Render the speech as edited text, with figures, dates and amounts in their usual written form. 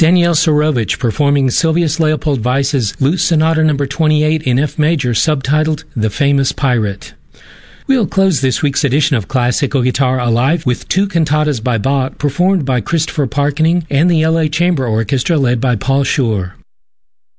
Daniel Sorovich performing Sylvius Leopold Weiss's Lute Sonata No. 28 in F major, subtitled The Famous Pirate. We'll close this week's edition of Classical Guitar Alive with two cantatas by Bach performed by Christopher Parkening and the LA Chamber Orchestra led by Paul Schur.